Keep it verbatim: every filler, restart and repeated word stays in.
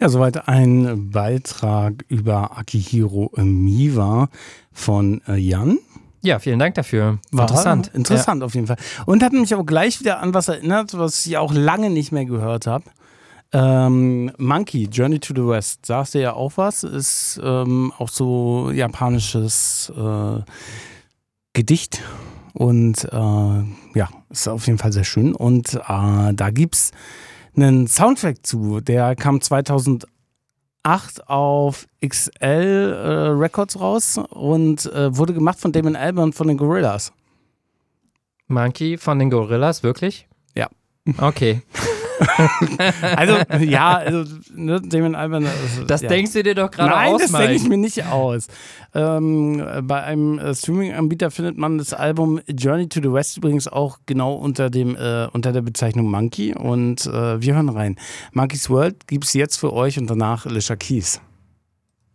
Ja, soweit ein Beitrag über Akihiro Miwa von äh, Jan. Ja, vielen Dank dafür. War interessant. Interessant ja. auf jeden Fall. Und hat mich auch gleich wieder an was erinnert, was ich auch lange nicht mehr gehört habe. Ähm, Monkey, Journey to the West. Sagst du ja auch was? Ist ähm, auch so japanisches äh, Gedicht. Und äh, ja, ist auf jeden Fall sehr schön. Und äh, da gibt's einen Soundtrack zu. Der kam zweitausendacht auf X L äh, Records raus und äh, wurde gemacht von Damon Albarn von den Gorillaz. Monkey von den Gorillaz, wirklich? Ja. Okay. Also, ja, also, ne, Damon Albarn. Also, das ja. denkst du dir doch gerade aus, Nein, das Mike. denke ich mir nicht aus. Ähm, bei einem äh, Streaming-Anbieter findet man das Album Journey to the West übrigens auch genau unter dem äh, unter der Bezeichnung Monkey. Und äh, wir hören rein. Monkey's World gibt es jetzt für euch und danach Alicia Keys.